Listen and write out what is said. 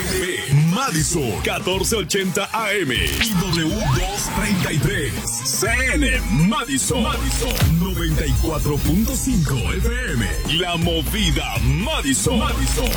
Madison 1480 AM y W233 CN Madison 94.5 FM. La Movida Madison